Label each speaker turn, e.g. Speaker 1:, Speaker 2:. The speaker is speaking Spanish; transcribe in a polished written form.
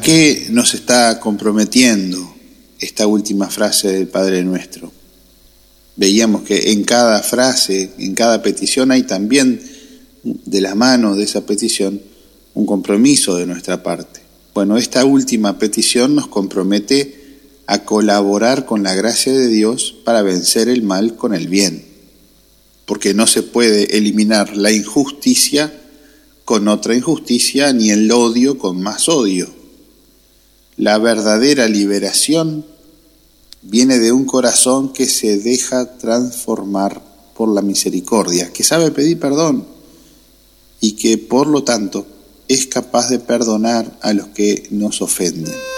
Speaker 1: qué nos está comprometiendo esta última frase del Padre Nuestro? Veíamos que en cada frase, en cada petición hay también de la mano de esa petición un compromiso de nuestra parte. Bueno, esta última petición nos compromete a colaborar con la gracia de Dios para vencer el mal con el bien, porque no se puede eliminar la injusticia con otra injusticia, ni el odio con más odio. La verdadera liberación viene de un corazón que se deja transformar por la misericordia, que sabe pedir perdón y que, por lo tanto, es capaz de perdonar a los que nos ofenden.